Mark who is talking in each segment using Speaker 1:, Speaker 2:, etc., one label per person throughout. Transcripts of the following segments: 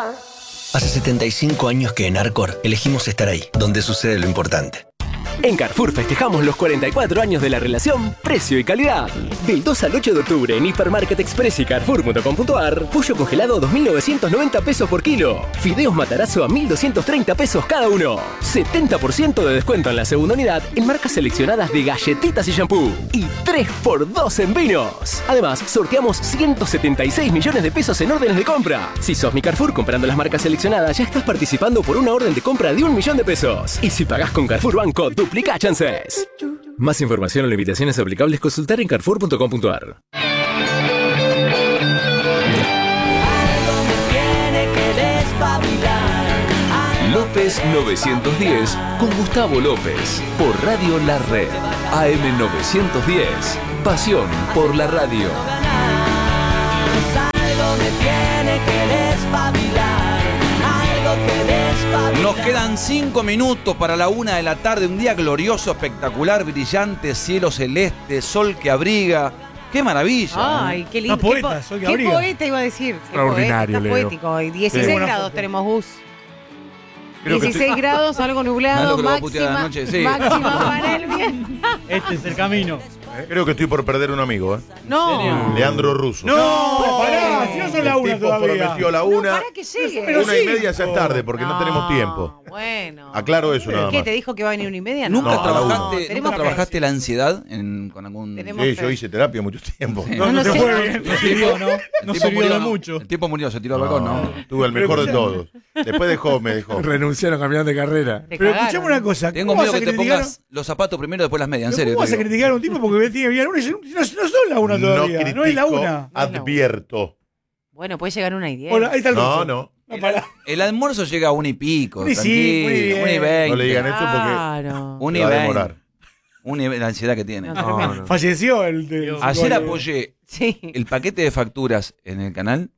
Speaker 1: Hace 75 años que en Arcor elegimos estar ahí, donde sucede lo importante.
Speaker 2: En Carrefour festejamos los 44 años de la relación precio y calidad. Del 2 al 8 de octubre en Hipermarket Express y Carrefour.com.ar, pollo congelado 2.990 pesos por kilo. Fideos Matarazzo a 1.230 pesos cada uno. 70% de descuento en la segunda unidad en marcas seleccionadas de galletitas y shampoo. Y 3x2 en vinos. Además, sorteamos 176 millones de pesos en órdenes de compra. Si sos mi Carrefour comprando las marcas seleccionadas, ya estás participando por una orden de compra de 1 millón de pesos. Y si pagás con Carrefour Banco, duplica chances. Más información o limitaciones aplicables, consultar en Carrefour.com.ar.
Speaker 3: López 910 con Gustavo López por Radio La Red. AM 910. Pasión por la radio.
Speaker 4: Algo me tiene que despabilar. Algo que despabilar.
Speaker 5: Nos quedan 5 minutos para la 1 de la tarde. Un día glorioso, espectacular, brillante, cielo celeste, sol que abriga. ¡Qué maravilla!
Speaker 6: Ay, qué lindo.
Speaker 7: Una poeta, sol que abriga.
Speaker 6: Qué poeta iba a decir. Qué
Speaker 7: Extraordinario,
Speaker 6: poeta,
Speaker 7: Leo.
Speaker 6: poético. Y 16
Speaker 7: Sí.
Speaker 6: grados tenemos, Gus.
Speaker 7: Creo que
Speaker 6: 16 grados, algo nublado,
Speaker 5: Algo que lo va a putear a la
Speaker 6: máxima,
Speaker 5: noche, sí.
Speaker 6: máxima para el bien.
Speaker 7: Este es el camino.
Speaker 8: Creo que estoy por perder un amigo, ¿eh?
Speaker 6: No.
Speaker 8: Leandro Russo.
Speaker 7: ¡No! ¡Pará! Si no son la
Speaker 8: El
Speaker 7: una
Speaker 8: tipo
Speaker 7: todavía.
Speaker 8: prometió la
Speaker 6: No,
Speaker 8: una.
Speaker 6: para que llegue.
Speaker 7: Pero
Speaker 8: 1:30
Speaker 7: sí.
Speaker 8: ya es tarde porque no tenemos tiempo.
Speaker 6: Bueno.
Speaker 8: Aclaro eso nada
Speaker 6: ¿Qué
Speaker 8: más.
Speaker 6: te dijo que va a venir 1:30?
Speaker 5: ¿Nunca
Speaker 8: No,
Speaker 5: trabajaste,
Speaker 6: tenemos
Speaker 5: ¿nunca
Speaker 6: fe.
Speaker 5: trabajaste la ansiedad con algún...
Speaker 6: Tenemos
Speaker 8: Sí,
Speaker 6: fe.
Speaker 8: yo hice terapia mucho tiempo.
Speaker 7: No te
Speaker 6: sé.
Speaker 7: fue bien. No sirvió, ¿no? No
Speaker 5: El tipo
Speaker 7: sirvió de
Speaker 5: murió,
Speaker 7: mucho.
Speaker 5: El tipo murió, se tiró al balcón, ¿no?
Speaker 8: Tuve el mejor de todos. Después me dejó.
Speaker 9: Renunciaron, cambiaron de carrera.
Speaker 6: Te
Speaker 7: Pero
Speaker 6: cagaron.
Speaker 7: escuchame una cosa.
Speaker 5: Tengo
Speaker 7: ¿Cómo
Speaker 5: miedo
Speaker 7: vas
Speaker 5: que
Speaker 7: a
Speaker 5: te
Speaker 7: criticar?
Speaker 5: pongas los zapatos primero, después las medias, en
Speaker 7: ¿Pero
Speaker 5: serio.
Speaker 7: ¿Cómo vas
Speaker 5: te
Speaker 7: a
Speaker 5: digo.
Speaker 7: criticar a un tipo porque venía bien a la una? No son la una todavía.
Speaker 8: critico,
Speaker 7: No es la una.
Speaker 8: advierto.
Speaker 6: Bueno, puede llegar 1:10.
Speaker 7: Hola, ahí está el
Speaker 8: No,
Speaker 7: ruso.
Speaker 8: no.
Speaker 7: No, pará.
Speaker 5: El almuerzo llega a 1 y pico,
Speaker 7: 1:05,
Speaker 5: tranquilo, 1:20.
Speaker 8: No le digan eso porque
Speaker 6: Claro.
Speaker 5: 1
Speaker 8: se
Speaker 5: y
Speaker 8: va a
Speaker 5: 20.
Speaker 8: demorar.
Speaker 5: La ansiedad que tiene.
Speaker 6: No, tremendo.
Speaker 7: Falleció el
Speaker 5: Ayer
Speaker 7: psicólogo.
Speaker 5: apoyé
Speaker 6: Sí.
Speaker 5: el paquete de facturas en el canal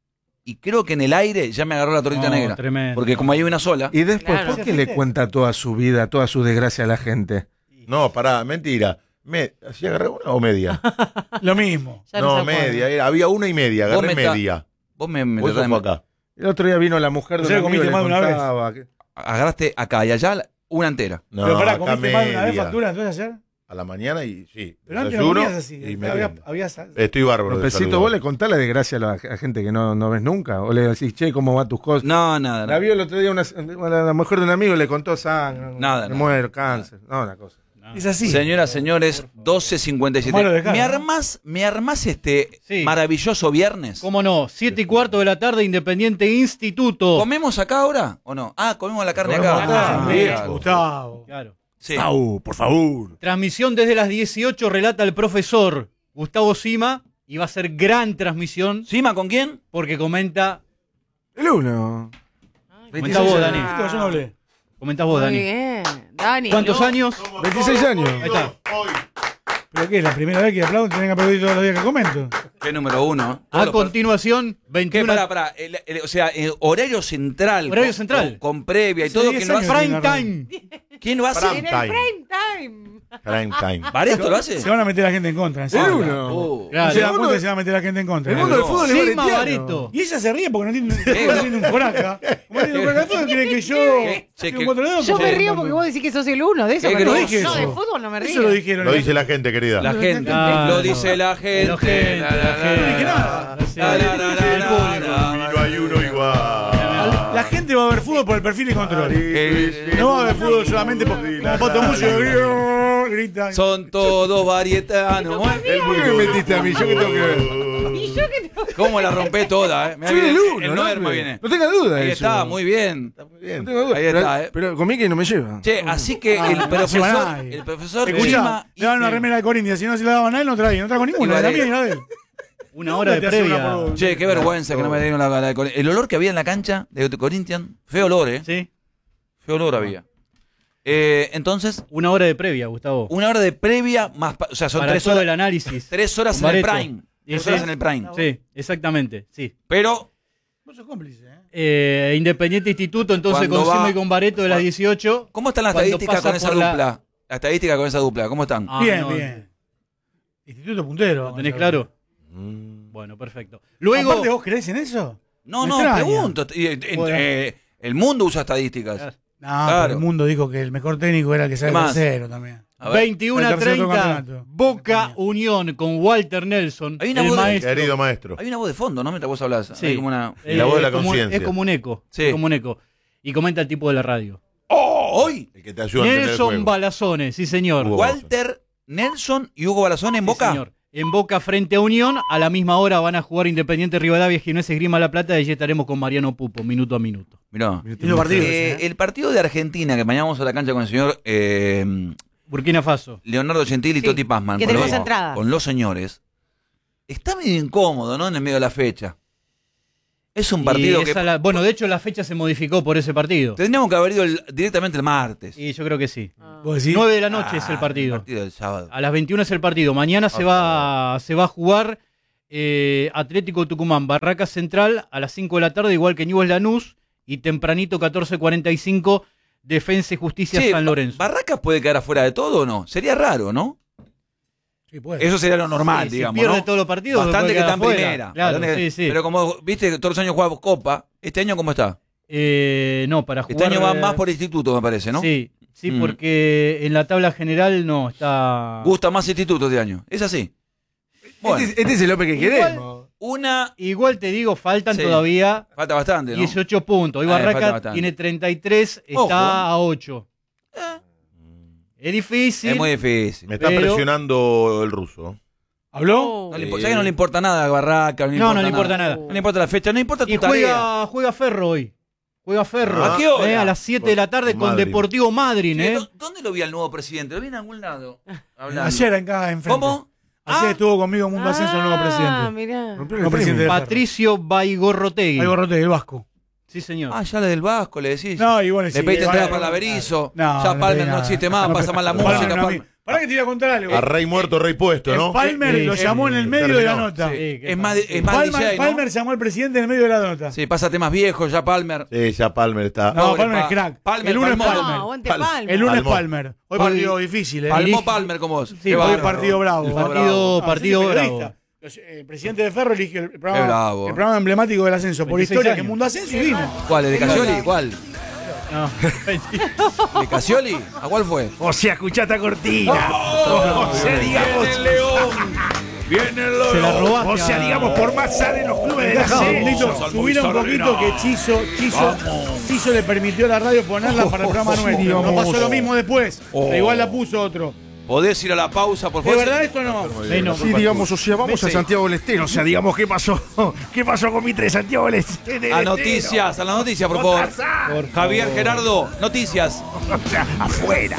Speaker 5: y creo que en el aire ya me agarró la tortita
Speaker 7: No,
Speaker 5: negra.
Speaker 7: tremendo.
Speaker 5: Porque como hay una sola,
Speaker 9: Y después,
Speaker 6: Claro.
Speaker 9: ¿por qué le cuenta toda su vida, toda su desgracia a la gente?
Speaker 8: No, pará, mentira. ¿Así agarré una o media?
Speaker 7: Lo mismo.
Speaker 6: Ya
Speaker 8: No,
Speaker 6: se acuerda.
Speaker 8: media. Había 1:30,
Speaker 5: Vos
Speaker 8: agarré
Speaker 5: me está-
Speaker 8: media.
Speaker 5: vos me
Speaker 8: O eso fue acá.
Speaker 9: El otro día vino la mujer de
Speaker 7: O sea,
Speaker 9: un amigo y
Speaker 7: comiste
Speaker 9: le
Speaker 7: más de una vez.
Speaker 9: contaba que-
Speaker 5: agarraste acá y allá una entera.
Speaker 8: No,
Speaker 7: Pero pará,
Speaker 8: acá
Speaker 7: ¿comiste más de una vez
Speaker 8: media.
Speaker 7: factura entonces ayer?
Speaker 8: A la mañana y sí.
Speaker 7: Pero antes no
Speaker 8: desayuno
Speaker 7: comías así.
Speaker 8: y
Speaker 7: Había,
Speaker 8: merienda. Estoy bárbaro. de
Speaker 9: Lópezito,
Speaker 8: salud.
Speaker 9: ¿vos le contás la desgracia a la gente que no ves nunca? ¿O le decís, che, cómo van tus cosas?
Speaker 5: No, nada.
Speaker 9: La vio el otro día la mujer de un amigo y le contó sangre,
Speaker 5: Nada,
Speaker 9: me
Speaker 5: nada.
Speaker 9: muero, cáncer. No, una cosa.
Speaker 7: Es así.
Speaker 5: Señoras, señores, 12:57.
Speaker 7: Malo dejar,
Speaker 5: ¿Me armás este
Speaker 10: Sí.
Speaker 5: maravilloso viernes?
Speaker 10: ¿Cómo no? 7:15 de la tarde, Independiente Instituto.
Speaker 5: ¿Comemos acá ahora o no? Ah, comemos la carne
Speaker 8: Comemos
Speaker 5: acá.
Speaker 8: acá.
Speaker 7: Bien,
Speaker 5: Claro.
Speaker 7: Gustavo.
Speaker 10: Claro.
Speaker 5: Sí.
Speaker 9: Por favor.
Speaker 10: Transmisión desde las 18, relata el profesor Gustavo Sima. Y va a ser gran transmisión
Speaker 5: ¿Sima con quién?
Speaker 10: porque comenta.
Speaker 9: El uno.
Speaker 10: Comentá vos, Dani.
Speaker 7: Esto yo no hablé.
Speaker 10: Comentás vos,
Speaker 6: Muy
Speaker 10: Dani.
Speaker 6: bien. Dani.
Speaker 10: ¿Cuántos
Speaker 6: no.
Speaker 10: años?
Speaker 9: 26 años.
Speaker 10: Ahí está.
Speaker 7: ¿Pero qué? ¿La primera vez que aplauden tienen que aplaudir todos los días que comento?
Speaker 5: ¿Qué número uno?
Speaker 10: A continuación,
Speaker 5: ¿Qué?
Speaker 10: 21.
Speaker 5: Pará. O sea, horario central.
Speaker 10: Horario
Speaker 5: con-
Speaker 10: central.
Speaker 5: Con previa y
Speaker 7: Hace
Speaker 5: todo.
Speaker 7: 10
Speaker 5: ¿Quién lo hace?
Speaker 7: años.
Speaker 10: Prime time.
Speaker 5: ¿Quién lo hace?
Speaker 6: En el prime time.
Speaker 8: Prime time.
Speaker 5: ¿Baresto lo hace?
Speaker 7: Se van a meter la gente en contra. ¿en serio?
Speaker 9: El uno.
Speaker 5: Oh.
Speaker 7: No
Speaker 10: Claro.
Speaker 7: se dan cuenta que se va a meter la gente en contra.
Speaker 9: El mundo del fútbol es
Speaker 10: Sima
Speaker 9: baretiano.
Speaker 10: Bareto.
Speaker 7: Y ella se ríe porque no tiene un coraca. Como no tiene un coraca, todos creen que yo
Speaker 5: Che,
Speaker 7: soy
Speaker 5: que-
Speaker 7: un cuatro dedos.
Speaker 6: Yo me
Speaker 7: porque-
Speaker 6: río porque vos decís que sos el uno. De eso
Speaker 5: ¿Qué
Speaker 6: me
Speaker 5: crees?
Speaker 6: río.
Speaker 7: Dije
Speaker 6: No, de
Speaker 7: eso.
Speaker 6: fútbol no me río.
Speaker 7: Eso lo dijeron.
Speaker 8: Lo dice la gente, querida.
Speaker 5: La gente.
Speaker 10: Claro.
Speaker 5: Lo dice la gente.
Speaker 10: La gente,
Speaker 5: La, la,
Speaker 10: la
Speaker 5: la,
Speaker 10: gente.
Speaker 7: No dije nada.
Speaker 10: Sí.
Speaker 5: la, la, la, la, la, la.
Speaker 8: Y no hay uno igual.
Speaker 7: La gente va a ver fútbol por el perfil y control.
Speaker 5: Eh,
Speaker 7: No va a ver fútbol solamente por como Pato Mucho grita.
Speaker 5: Son todos varietanos.
Speaker 9: ¿Por qué me metiste a mí? ¿Yo qué tengo que ver?
Speaker 6: Y yo que no.
Speaker 5: ¿Cómo la rompé toda, eh? Mirá,
Speaker 9: Soy
Speaker 5: viene
Speaker 9: el uno,
Speaker 5: el
Speaker 9: ¿no?
Speaker 5: Noerma viene.
Speaker 9: No tenga duda
Speaker 5: Ahí
Speaker 9: de
Speaker 5: está,
Speaker 9: eso.
Speaker 5: muy bien.
Speaker 9: No tenga duda.
Speaker 5: Ahí está,
Speaker 9: Pero-
Speaker 5: eh.
Speaker 9: Pero conmigo que no me lleva.
Speaker 5: Che, así que el profesor
Speaker 7: Escuchá,
Speaker 5: Chima
Speaker 7: le dan una remera de Corinthians. Si no se la daban a él, no trajo ninguna.
Speaker 5: Y
Speaker 7: La
Speaker 5: Varela.
Speaker 7: mía y la de él.
Speaker 10: Una hora de
Speaker 7: Te hace una
Speaker 10: previa.
Speaker 7: por-
Speaker 5: Che, qué vergüenza que no me dieron la de Corinthians. El olor que había en la cancha de Corinthians, feo olor,
Speaker 10: Sí.
Speaker 5: Feo olor había. Entonces,
Speaker 10: Una hora de previa, Gustavo.
Speaker 5: una hora de previa más, o sea, son
Speaker 10: Para
Speaker 5: 3
Speaker 10: todo
Speaker 5: horas,
Speaker 10: el análisis.
Speaker 5: 3 horas
Speaker 10: Con
Speaker 5: en el
Speaker 10: Bareto.
Speaker 5: prime.
Speaker 10: Y
Speaker 5: 3
Speaker 10: sí.
Speaker 5: horas en el prime.
Speaker 10: Sí, exactamente. Sí.
Speaker 5: Pero
Speaker 7: Vos sos cómplice, ¿eh?
Speaker 10: Independiente Instituto, entonces
Speaker 5: Cuando
Speaker 10: con Sima
Speaker 5: va-
Speaker 10: y con Bareto de las 18.
Speaker 5: ¿cómo están las
Speaker 10: Cuando
Speaker 5: estadísticas
Speaker 10: pasa
Speaker 5: con esa
Speaker 10: por la-
Speaker 5: dupla? La estadística con esa dupla, ¿cómo están?
Speaker 10: Ah,
Speaker 7: Bien,
Speaker 10: no,
Speaker 7: bien. Instituto puntero.
Speaker 10: ¿Lo tenés
Speaker 7: vamos a ver.
Speaker 10: claro? Bueno, perfecto. Luego.
Speaker 7: Aparte, ¿vos creés en eso?
Speaker 5: No,
Speaker 7: Me extraña.
Speaker 5: pregunto. El mundo usa estadísticas.
Speaker 7: No,
Speaker 5: Claro.
Speaker 7: pero el mundo dijo que el mejor técnico era el que sale
Speaker 5: ¿Qué más?
Speaker 7: tercero también.
Speaker 5: A ver.
Speaker 10: 21 a
Speaker 7: El tercer
Speaker 10: 30,
Speaker 7: campeonato.
Speaker 10: Boca Unión con Walter Nelson,
Speaker 5: Hay una
Speaker 10: el
Speaker 5: voz de-
Speaker 10: maestro.
Speaker 8: Querido maestro.
Speaker 5: Hay una voz de fondo, ¿no? Mientras vos hablas.
Speaker 10: Sí.
Speaker 5: Hay como una...
Speaker 8: Y la voz de la
Speaker 10: es como-
Speaker 8: conciencia.
Speaker 10: Es como un eco.
Speaker 5: Sí.
Speaker 10: Es como un eco. Y comenta el tipo de la radio.
Speaker 5: ¡Oh! ¡Hoy!
Speaker 8: El que te ayuda a entender el
Speaker 10: Nelson
Speaker 8: juego.
Speaker 10: Balazone, sí señor.
Speaker 8: Hugo.
Speaker 5: Walter Nelson y Hugo Balazón en
Speaker 10: Sí,
Speaker 5: Boca.
Speaker 10: señor. En Boca frente a Unión, a la misma hora van a jugar Independiente Rivadavia, Gimnasia Esgrima La Plata, y allí estaremos con Mariano Pupo, minuto a minuto.
Speaker 5: Mirá.
Speaker 7: Lindo partido ese,
Speaker 5: El partido de Argentina, que mañana vamos a la cancha con el señor
Speaker 10: Burkina Faso.
Speaker 5: Leonardo Gentili y
Speaker 6: Sí,
Speaker 5: Toti Pazman.
Speaker 6: que
Speaker 5: con
Speaker 6: tenemos
Speaker 5: los-
Speaker 6: entradas.
Speaker 5: Con los señores. Está medio incómodo, ¿no? En el medio de la fecha. Es un partido
Speaker 10: Y
Speaker 5: que...
Speaker 10: esa bueno, de hecho la fecha se modificó por ese partido.
Speaker 5: Tendríamos que haber ido directamente el martes.
Speaker 10: Y yo creo que sí.
Speaker 7: ¿Vos decís?
Speaker 10: 9 de la noche es el partido.
Speaker 5: El partido del sábado.
Speaker 10: A las 21 es el partido. Mañana se va a jugar Atlético Tucumán, Barracas Central a las 5 de la tarde, igual que Newell's Lanús, y tempranito 14:45 Defensa y Justicia
Speaker 5: Che,
Speaker 10: San Lorenzo.
Speaker 5: ¿Barracas puede quedar afuera de todo o no? Sería raro, ¿no?
Speaker 7: Sí, puede.
Speaker 5: Eso sería lo normal,
Speaker 10: Sí,
Speaker 5: digamos,
Speaker 10: si pierde
Speaker 5: ¿no?
Speaker 10: todos los partidos,
Speaker 5: Bastante
Speaker 10: puede
Speaker 5: que está en
Speaker 10: quedar afuera.
Speaker 5: primera.
Speaker 10: Claro,
Speaker 5: Bastante que-
Speaker 10: sí, sí.
Speaker 5: Pero como, viste, que todos los años jugamos Copa, ¿este año cómo está?
Speaker 10: No, para jugar.
Speaker 5: Este año va más por instituto, me parece, ¿no?
Speaker 10: Sí, porque en la tabla general no está.
Speaker 5: Gusta más instituto este año. Es así. Bueno,
Speaker 9: Este es el López que
Speaker 10: Igual-
Speaker 9: queremos.
Speaker 10: Igual te digo, faltan
Speaker 5: Sí.
Speaker 10: todavía
Speaker 5: falta bastante, ¿no?
Speaker 10: 18 puntos. Hoy
Speaker 5: falta
Speaker 10: Barracas
Speaker 5: bastante.
Speaker 10: tiene 33, está
Speaker 5: Ojo.
Speaker 10: a 8. Es difícil.
Speaker 5: Es muy difícil.
Speaker 8: Me está
Speaker 10: Pero-
Speaker 8: presionando el ruso.
Speaker 7: ¿Habló?
Speaker 5: No le importa, ya que no le importa nada a Barracas.
Speaker 10: No le importa nada.
Speaker 5: No le importa la fecha, no le importa tu
Speaker 10: Y
Speaker 5: tarea.
Speaker 10: juega Ferro hoy. Juega Ferro.
Speaker 5: ¿A qué hora?
Speaker 10: A las 7 de la tarde con
Speaker 8: Madrid.
Speaker 10: Deportivo Madryn.
Speaker 5: Che, ¿Dónde lo vi al nuevo presidente? Lo vi en algún lado. Hablando.
Speaker 7: Ayer acá enfrente.
Speaker 5: ¿Cómo?
Speaker 7: Ayer estuvo conmigo en Mundo Ascenso el nuevo
Speaker 6: Ah,
Speaker 7: presidente.
Speaker 6: mirá.
Speaker 7: El nuevo presidente de
Speaker 10: Patricio Baigorrotegui.
Speaker 7: Ahí Gorrote, el Vasco.
Speaker 10: Sí, señor.
Speaker 5: Ah, ya la del Vasco, le decís.
Speaker 7: No, y bueno,
Speaker 5: le pediste entrada para la Berizo. Ya Palmer no existe más, pasa más la música. Palmer.
Speaker 7: Pará que te iba a contar algo.
Speaker 8: A rey muerto, rey puesto, ¿no?
Speaker 7: Palmer lo llamó en el medio de la nota.
Speaker 5: Sí.
Speaker 10: Sí,
Speaker 5: Es más DJ, ¿no?
Speaker 7: Palmer llamó al presidente en el medio de la nota.
Speaker 5: Sí, pasa temas viejos ya Palmer.
Speaker 8: Sí, ya Palmer está.
Speaker 7: No,
Speaker 5: Pobre
Speaker 7: Palmer es
Speaker 5: Pa-
Speaker 7: crack.
Speaker 5: Palmer,
Speaker 7: el lunes
Speaker 5: Palmó.
Speaker 7: Palmer.
Speaker 6: No, aguante
Speaker 8: Pal-
Speaker 6: Palmer.
Speaker 7: El lunes
Speaker 8: Palmó.
Speaker 7: Palmer. Hoy
Speaker 5: Pal-
Speaker 7: partido difícil, ¿eh?
Speaker 5: Palmó Palmer con vos.
Speaker 10: Sí,
Speaker 5: Qué
Speaker 7: Hoy
Speaker 5: bárbaro.
Speaker 7: partido bravo.
Speaker 10: Partido
Speaker 7: No, sí,
Speaker 10: bravo.
Speaker 7: periodista. El presidente de Ferro eligió el
Speaker 5: Qué bravo.
Speaker 7: programa emblemático del ascenso por
Speaker 10: 26
Speaker 7: historia, que
Speaker 10: años.
Speaker 7: Mundo Ascenso y vino.
Speaker 5: ¿Cuál? ¿El de Casioli? ¿Cuál?
Speaker 10: No.
Speaker 5: ¿El de Casioli? ¿A cuál fue?
Speaker 9: O sea, escuchá esta cortina. O sea, digamos.
Speaker 10: Se la robaste.
Speaker 9: O sea,
Speaker 10: a-
Speaker 9: digamos, por más sale los clubes de la
Speaker 7: Subir un poquito que Chizo le permitió a la radio ponerla para el programa nuestro. No pasó lo mismo después. Pero igual la puso otro.
Speaker 5: ¿Podés ir a la pausa, por
Speaker 7: ¿Es
Speaker 5: favor?
Speaker 7: verdad esto o no?
Speaker 10: Menos.
Speaker 9: Sí, digamos, o sea, vamos a
Speaker 5: Sí.
Speaker 9: Santiago del Estero. O sea, digamos, ¿qué pasó? ¿Qué pasó con Mitre de Santiago del Estero?
Speaker 5: A noticias, a la noticia, por favor. Javier Gerardo, noticias.
Speaker 9: O sea, afuera.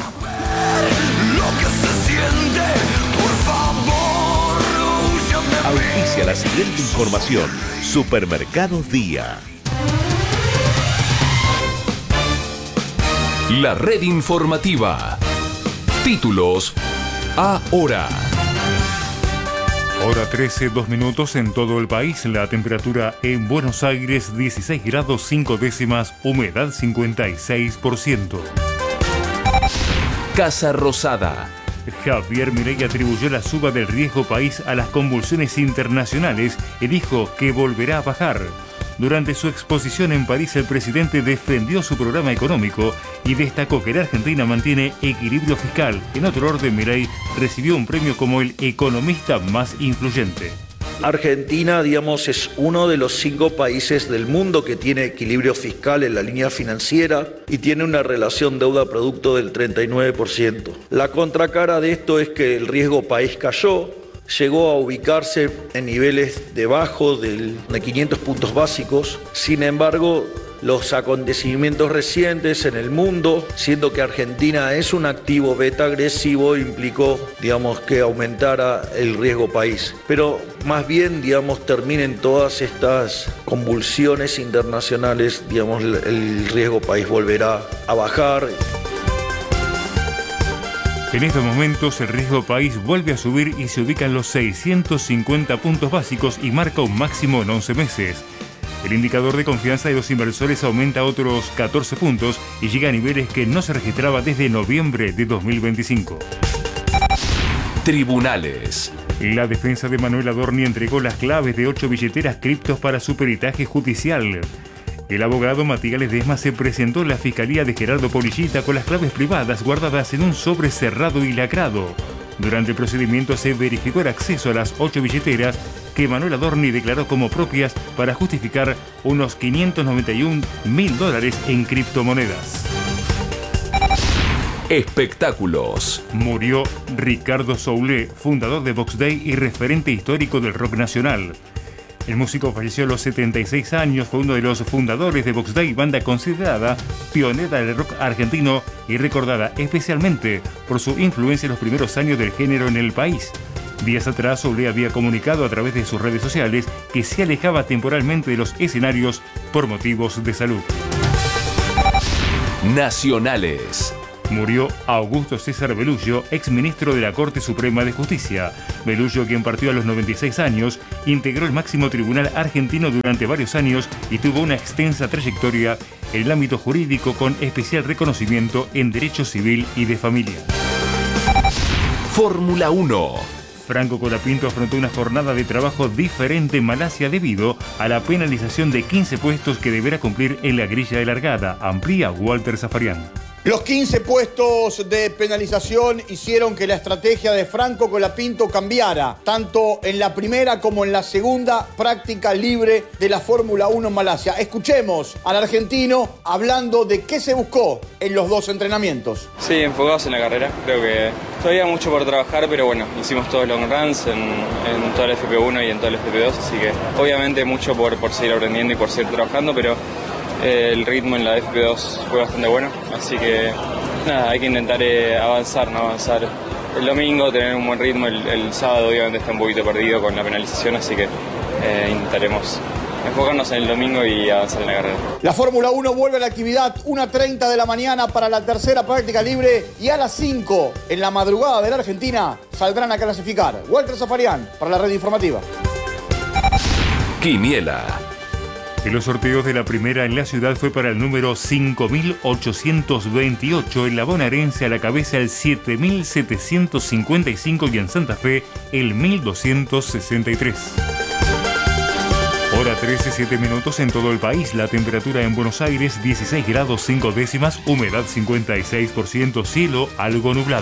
Speaker 11: Auspicia la siguiente información. Supermercados Día.
Speaker 3: La red informativa. Títulos ahora.
Speaker 12: Hora 13, 2 minutos en todo el país. La temperatura en Buenos Aires 16 grados 5 décimas, humedad 56%.
Speaker 3: Casa Rosada.
Speaker 12: Javier Milei atribuyó la suba del riesgo país a las convulsiones internacionales y dijo que volverá a bajar. Durante su exposición en París, el presidente defendió su programa económico y destacó que la Argentina mantiene equilibrio fiscal. En otro orden, Milei recibió un premio como el economista más influyente.
Speaker 13: Argentina, digamos, es uno de los 5 países del mundo que tiene equilibrio fiscal en la línea financiera y tiene una relación deuda-producto del 39%. La contracara de esto es que el riesgo país cayó, llegó a ubicarse en niveles debajo de 500 puntos básicos. Sin embargo, los acontecimientos recientes en el mundo, siendo que Argentina es un activo beta agresivo, implicó, digamos, que aumentara el riesgo país. Pero más bien, digamos, terminen todas estas convulsiones internacionales, digamos, el riesgo país volverá a bajar.
Speaker 12: En estos momentos el riesgo país vuelve a subir y se ubica en los 650 puntos básicos y marca un máximo en 11 meses. El indicador de confianza de los inversores aumenta otros 14 puntos y llega a niveles que no se registraba desde noviembre de 2025.
Speaker 3: Tribunales.
Speaker 12: La defensa de Manuel Adorni entregó las claves de 8 billeteras criptos para su peritaje judicial. El abogado Matías Ledesma se presentó en la Fiscalía de Gerardo Polillita con las claves privadas guardadas en un sobre cerrado y lacrado. Durante el procedimiento se verificó el acceso a las 8 billeteras que Manuel Adorni declaró como propias para justificar unos $591.000 en criptomonedas.
Speaker 3: Espectáculos.
Speaker 12: Murió Ricardo Soule, fundador de Vox Day y referente histórico del rock nacional. El músico falleció a los 76 años, fue uno de los fundadores de Vox Day, banda considerada pionera del rock argentino y recordada especialmente por su influencia en los primeros años del género en el país. Días atrás, Soule había comunicado a través de sus redes sociales que se alejaba temporalmente de los escenarios por motivos de salud.
Speaker 3: Nacionales.
Speaker 12: Murió Augusto César Belullo, exministro de la Corte Suprema de Justicia. Belullo, quien partió a los 96 años, integró el máximo tribunal argentino durante varios años y tuvo una extensa trayectoria en el ámbito jurídico con especial reconocimiento en derecho civil y de familia.
Speaker 3: Fórmula 1.
Speaker 12: Franco Colapinto afrontó una jornada de trabajo diferente en Malasia debido a la penalización de 15 puestos que deberá cumplir en la grilla de largada, amplía Walter Zafarian.
Speaker 14: Los 15 puestos de penalización hicieron que la estrategia de Franco Colapinto cambiara, tanto en la primera como en la segunda práctica libre de la Fórmula 1 en Malasia. Escuchemos al argentino hablando de qué se buscó en los 2 entrenamientos.
Speaker 15: Sí, enfocados en la carrera. Creo que todavía mucho por trabajar, pero bueno, hicimos todos long runs en toda la FP1 y en toda la FP2, así que obviamente mucho por seguir aprendiendo y por seguir trabajando, pero el ritmo en la FP2 fue bastante bueno, así que nada, hay que intentar avanzar el domingo, tener un buen ritmo. El sábado obviamente está un poquito perdido con la penalización, así que intentaremos enfocarnos en el domingo y avanzar en la carrera.
Speaker 14: La Fórmula 1 vuelve a la actividad 1:30 de la mañana para la tercera práctica libre y a las 5 en la madrugada de la Argentina saldrán a clasificar. Walter Zafarian para la red informativa.
Speaker 3: Quiniela.
Speaker 12: En los sorteos de la primera en la ciudad fue para el número 5.828, en la bonaerense a la cabeza el 7.755 y en Santa Fe el 1.263. Hora 13:07 en todo el país. La temperatura en Buenos Aires 16 grados 5 décimas, humedad 56%, cielo algo nublado.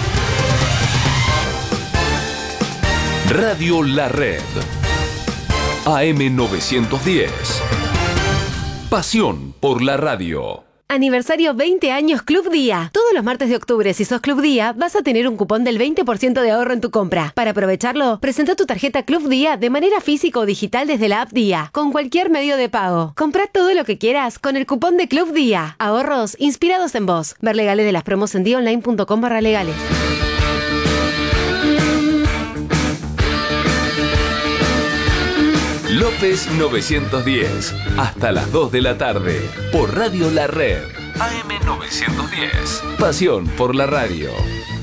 Speaker 3: Radio La Red. AM 910. Pasión por la radio.
Speaker 16: Aniversario 20 años Club Día. Todos los martes de octubre, si sos Club Día, vas a tener un cupón del 20% de ahorro en tu compra. Para aprovecharlo, presenta tu tarjeta Club Día de manera física o digital desde la app Día, con cualquier medio de pago. Comprá todo lo que quieras con el cupón de Club Día. Ahorros inspirados en vos. Ver legales de las promos en diaonline.com/legales.
Speaker 3: López 910, hasta las 2 de la tarde, por Radio La Red. AM 910, pasión por la radio.